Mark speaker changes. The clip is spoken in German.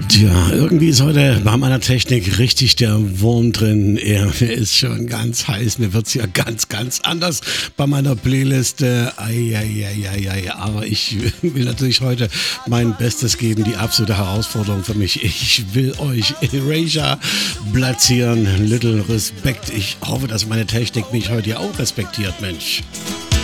Speaker 1: Tja, irgendwie ist heute bei meiner Technik richtig der Wurm drin. Er ist schon ganz heiß. Mir wird's ja ganz anders bei meiner Playlist. Eieieiei. Aber ich will natürlich heute mein Bestes geben. Die absolute Herausforderung für mich. Ich will euch Erasure platzieren. Little Respect. Ich hoffe, dass meine Technik mich heute ja auch respektiert, Mensch.